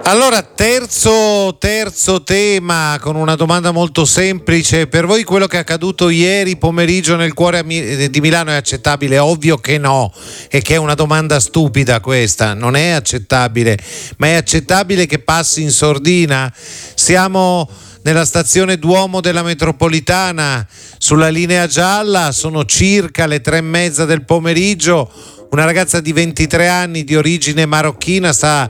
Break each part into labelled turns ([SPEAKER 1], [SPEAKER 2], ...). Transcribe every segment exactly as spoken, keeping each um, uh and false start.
[SPEAKER 1] Allora, terzo, terzo tema con una domanda molto semplice. Per voi quello che è accaduto ieri pomeriggio nel cuore di Milano è accettabile? Ovvio che no, e che è una domanda stupida questa, non è accettabile, ma è accettabile che passi in sordina? Siamo nella stazione Duomo della metropolitana, sulla linea gialla, sono circa le tre e mezza del pomeriggio. Una ragazza di ventitré anni di origine marocchina sta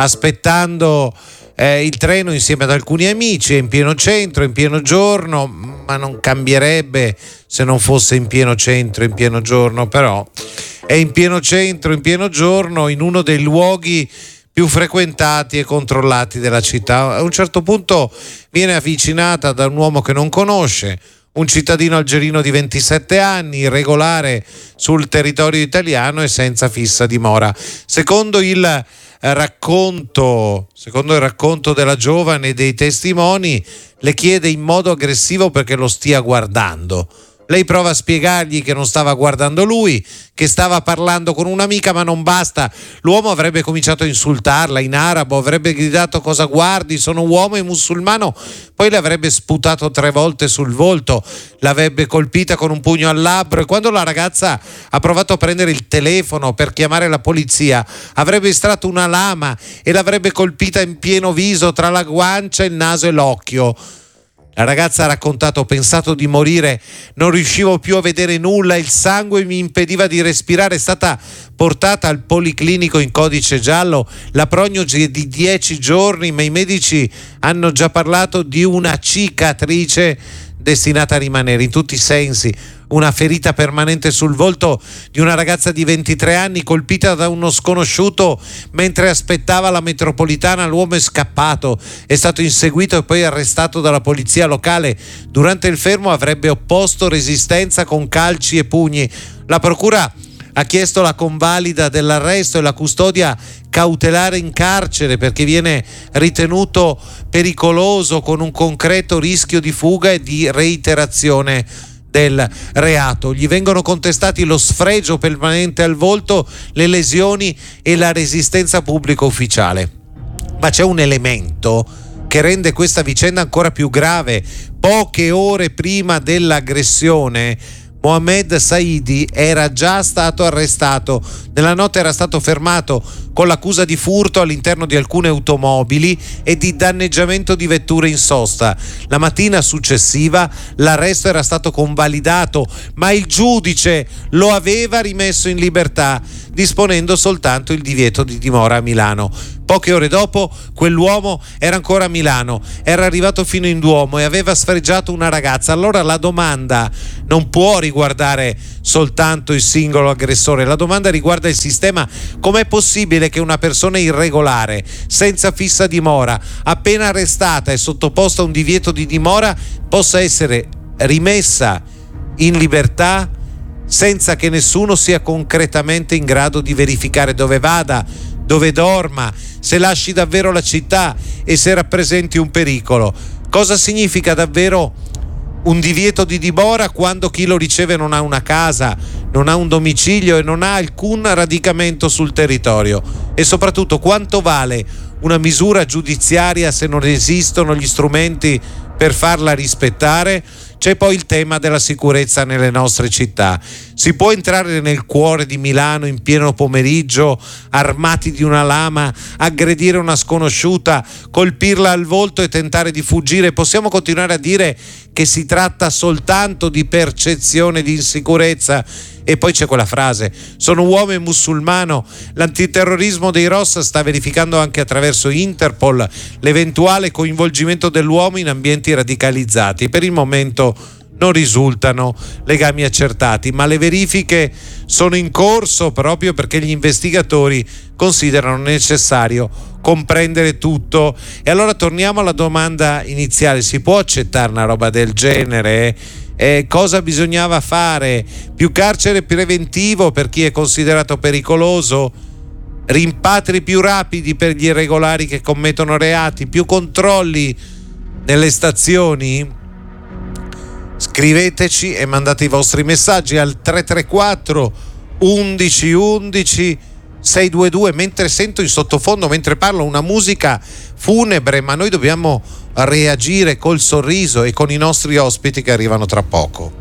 [SPEAKER 1] aspettando eh, il treno insieme ad alcuni amici, è in pieno centro, in pieno giorno, ma non cambierebbe se non fosse in pieno centro, in pieno giorno, però è in pieno centro, in pieno giorno, in uno dei luoghi più frequentati e controllati della città. A un certo punto viene avvicinata da un uomo che non conosce, un cittadino algerino di ventisette anni, irregolare sul territorio italiano e senza fissa dimora. Secondo il eh, racconto, secondo il racconto della giovane e dei testimoni, le chiede in modo aggressivo perché lo stia guardando. Lei prova a spiegargli che non stava guardando lui, che stava parlando con un'amica, ma non basta. L'uomo avrebbe cominciato a insultarla in arabo, avrebbe gridato: cosa guardi, sono uomo e musulmano. Poi le avrebbe sputato tre volte sul volto, l'avrebbe colpita con un pugno al labbro, e quando la ragazza ha provato a prendere il telefono per chiamare la polizia avrebbe estratto una lama e l'avrebbe colpita in pieno viso, tra la guancia, il naso e l'occhio. La ragazza ha raccontato: ho pensato di morire, non riuscivo più a vedere nulla, il sangue mi impediva di respirare, è stata portata al policlinico in codice giallo, la prognosi è di dieci giorni, ma i medici hanno già parlato di una cicatrice destinata a rimanere in tutti i sensi, una ferita permanente sul volto di una ragazza di ventitré anni colpita da uno sconosciuto mentre aspettava la metropolitana. L'uomo è scappato, è stato inseguito e poi arrestato dalla polizia locale. Durante il fermo avrebbe opposto resistenza con calci e pugni. La procura ha chiesto la convalida dell'arresto e la custodia cautelare in carcere perché viene ritenuto pericoloso, con un concreto rischio di fuga e di reiterazione del reato. Gli vengono contestati lo sfregio permanente al volto, le lesioni e la resistenza pubblica ufficiale. Ma c'è un elemento che rende questa vicenda ancora più grave. Poche ore prima dell'aggressione Mohamed Saidi era già stato arrestato. Nella notte era stato fermato con l'accusa di furto all'interno di alcune automobili e di danneggiamento di vetture in sosta. La mattina successiva l'arresto era stato convalidato, ma il giudice lo aveva rimesso in libertà, disponendo soltanto il divieto di dimora a Milano. Poche ore dopo quell'uomo era ancora a Milano, era arrivato fino in Duomo e aveva sfregiato una ragazza. Allora la domanda non può riguardare soltanto il singolo aggressore, la domanda riguarda il sistema. Com'è possibile che una persona irregolare, senza fissa dimora, appena arrestata e sottoposta a un divieto di dimora, possa essere rimessa in libertà senza che nessuno sia concretamente in grado di verificare dove vada, dove dorma, se lasci davvero la città e se rappresenti un pericolo? Cosa significa davvero un divieto di dimora quando chi lo riceve non ha una casa, non ha un domicilio e non ha alcun radicamento sul territorio? E soprattutto, quanto vale una misura giudiziaria se non esistono gli strumenti per farla rispettare? C'è poi il tema della sicurezza nelle nostre città. Si può entrare nel cuore di Milano in pieno pomeriggio, armati di una lama, aggredire una sconosciuta, colpirla al volto e tentare di fuggire? Possiamo continuare a dire che si tratta soltanto di percezione di insicurezza? E poi c'è quella frase: sono uomo e musulmano. L'antiterrorismo dei Rossa sta verificando anche attraverso Interpol l'eventuale coinvolgimento dell'uomo in ambienti radicalizzati. Per il momento non risultano legami accertati, ma le verifiche sono in corso proprio perché gli investigatori considerano necessario comprendere tutto. E allora torniamo alla domanda iniziale: si può accettare una roba del genere? Eh, cosa bisognava fare? Più carcere preventivo per chi è considerato pericoloso? Rimpatri più rapidi per gli irregolari che commettono reati? Più controlli nelle stazioni? Scriveteci e mandate i vostri messaggi al tre tre quattro undici undici sei due due, mentre sento in sottofondo, mentre parlo, una musica funebre, ma noi dobbiamo reagire col sorriso e con i nostri ospiti che arrivano tra poco.